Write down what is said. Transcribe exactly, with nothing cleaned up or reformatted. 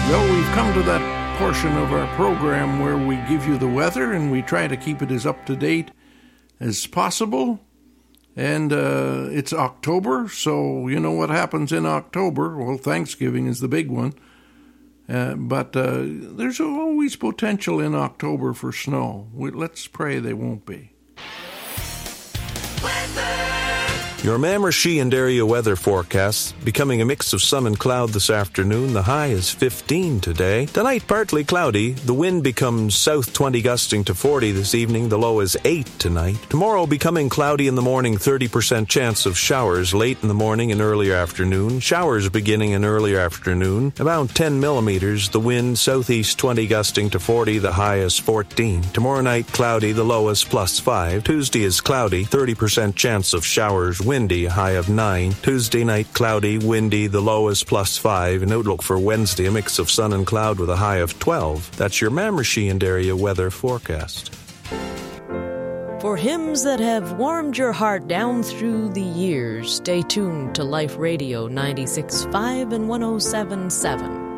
Well, we've come to that portion of our program where we give you the weather and we try to keep it as up to date as possible. And uh, it's October, so you know what happens in October. Well, Thanksgiving is the big one. Uh, but uh, there's always potential in October for snow. We, let's pray they won't be. Your Mamershee and area weather forecast becoming a mix of sun and cloud this afternoon. The high is fifteen today. Tonight, partly cloudy. The wind becomes south twenty gusting to forty this evening. The low is eight tonight. Tomorrow, becoming cloudy in the morning, thirty percent chance of showers late in the morning and earlier afternoon. Showers beginning in earlier afternoon. About ten millimeters. The wind southeast twenty gusting to forty. The high is fourteen. Tomorrow night, cloudy. The low is plus five. Tuesday is cloudy. thirty percent chance of showers. Windy, high of nine. Tuesday night, cloudy, windy, the low is plus five. An outlook for Wednesday, a mix of sun and cloud with a high of twelve. That's your Mamershee and area weather forecast. For hymns that have warmed your heart down through the years, stay tuned to Life Radio ninety-six point five and one oh seven point seven.